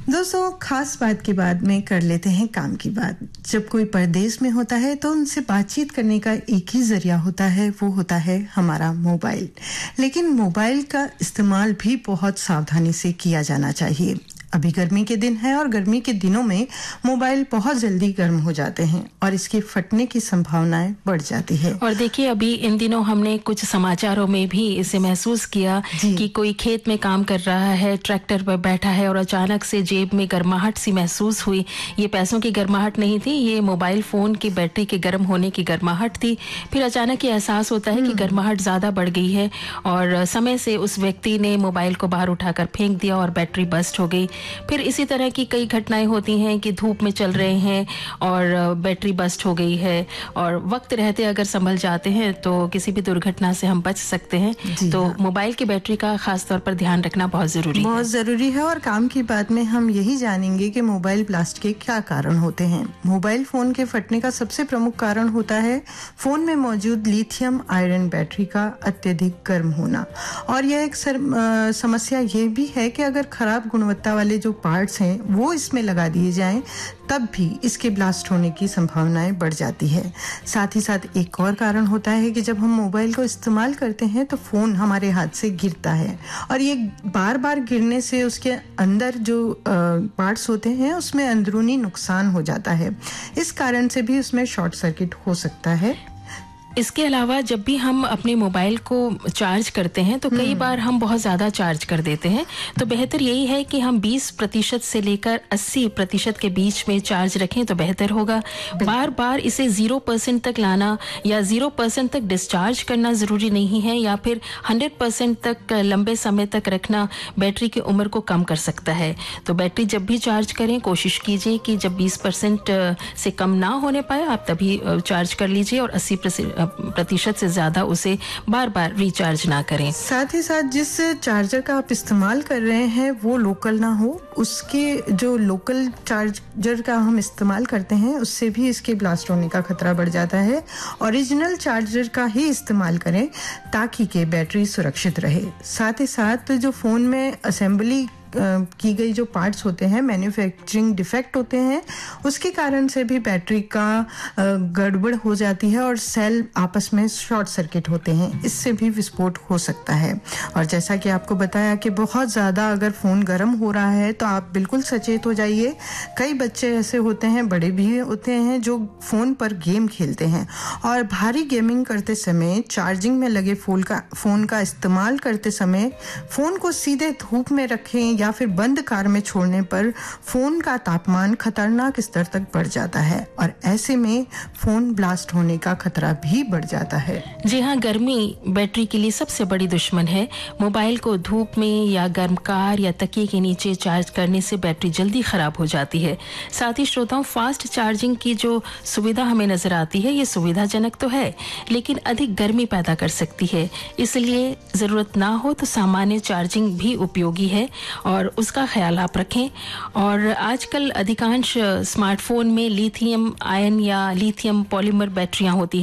दोस्तों, खास बात के बाद में कर लेते हैं काम की बात। जब कोई परदेश में होता है तो उनसे बातचीत करने का एक ही जरिया होता है, वो होता है हमारा मोबाइल। लेकिन मोबाइल का इस्तेमाल भी बहुत सावधानी से किया जाना चाहिए। अभी गर्मी के दिन है और गर्मी के दिनों में मोबाइल बहुत जल्दी गर्म हो जाते हैं और इसके फटने की संभावनाएं बढ़ जाती है। और देखिए, अभी इन दिनों हमने कुछ समाचारों में भी इसे महसूस किया कि कोई खेत में काम कर रहा है, ट्रैक्टर पर बैठा है और अचानक से जेब में गर्माहट सी महसूस हुई। ये पैसों की गर्माहट नहीं थी, ये मोबाइल फोन की बैटरी के गर्म होने की गर्माहट थी। फिर अचानक ये एहसास होता है कि गर्माहट ज्यादा बढ़ गई है और समय से उस व्यक्ति ने मोबाइल को बाहर उठाकर फेंक दिया और बैटरी बस्ट हो गई। फिर इसी तरह की कई घटनाएं होती हैं कि धूप में चल रहे हैं और बैटरी बस्ट हो गई है, और वक्त रहते अगर संभल जाते हैं तो किसी भी दुर्घटना से हम बच सकते हैं। तो मोबाइल की बैटरी का खास तौर पर ध्यान रखना बहुत जरूरी है। और काम की बात में हम यही जानेंगे कि मोबाइल ब्लास्ट के क्या कारण होते हैं। मोबाइल फोन के फटने का सबसे प्रमुख कारण होता है फोन में मौजूद लिथियम आयरन बैटरी का अत्यधिक गर्म होना। और यह एक समस्या ये भी है कि अगर खराब गुणवत्ता वाले जो पार्ट्स हैं वो इसमें लगा दिए जाएं, तब भी इसके ब्लास्ट होने की संभावनाएं बढ़ जाती है। साथ ही साथ एक और कारण होता है कि जब हम मोबाइल को इस्तेमाल करते हैं तो फोन हमारे हाथ से गिरता है, और ये बार बार गिरने से उसके अंदर जो पार्ट्स होते हैं उसमें अंदरूनी नुकसान हो जाता है। इस कारण से भी उसमें शॉर्ट सर्किट हो सकता है। इसके अलावा जब भी हम अपने मोबाइल को चार्ज करते हैं तो कई बार हम बहुत ज़्यादा चार्ज कर देते हैं। तो बेहतर यही है कि हम 20% से लेकर 80% के बीच में चार्ज रखें तो बेहतर होगा। बार बार इसे 0% तक लाना या 0% तक डिस्चार्ज करना ज़रूरी नहीं है, या फिर 100% तक लंबे समय तक रखना बैटरी की उम्र को कम कर सकता है। तो बैटरी जब भी चार्ज करें कोशिश कीजिए कि जब 20% से कम ना होने पाए आप तभी चार्ज कर लीजिए, और 80% से ज्यादा उसे बार बार रिचार्ज ना करें। साथ ही साथ जिस चार्जर का आप इस्तेमाल कर रहे हैं वो लोकल ना हो। उसके जो लोकल चार्जर का हम इस्तेमाल करते हैं उससे भी इसके ब्लास्ट होने का खतरा बढ़ जाता है। ओरिजिनल चार्जर का ही इस्तेमाल करें ताकि के बैटरी सुरक्षित रहे। साथ ही साथ जो फोन में असेंबली की गई जो पार्ट्स होते हैं, मैन्युफैक्चरिंग डिफेक्ट होते हैं, उसके कारण से भी बैटरी का गड़बड़ हो जाती है और सेल आपस में शॉर्ट सर्किट होते हैं। इससे भी विस्फोट हो सकता है। और जैसा कि आपको बताया कि बहुत ज़्यादा अगर फ़ोन गर्म हो रहा है तो आप बिल्कुल सचेत हो जाइए। कई बच्चे ऐसे होते हैं, बड़े भी होते हैं, जो फ़ोन पर गेम खेलते हैं, और भारी गेमिंग करते समय चार्जिंग में लगे फ़ोन का इस्तेमाल करते समय फ़ोन को सीधे धूप में रखें या फिर बंद कार में छोड़ने पर फोन का तापमान खतरनाक स्तर तक बढ़ जाता है, और ऐसे में फोन ब्लास्ट होने का खतरा भी बढ़ जाता है। जी हाँ, गर्मी बैटरी के लिए सबसे बड़ी दुश्मन है। मोबाइल को धूप में या गर्म कार या तकिए के नीचे चार्ज करने से बैटरी जल्दी खराब हो जाती है। साथ ही श्रोताओं, फास्ट चार्जिंग की जो सुविधा हमें नजर आती है ये सुविधाजनक तो है, लेकिन अधिक गर्मी पैदा कर सकती है। इसलिए जरूरत ना हो तो सामान्य चार्जिंग भी उपयोगी है और उसका ख्याल आप रखें। और आजकल अधिकांश स्मार्टफोन में लिथियम आयन या लिथियम पॉलीमर बैटरियां होती है।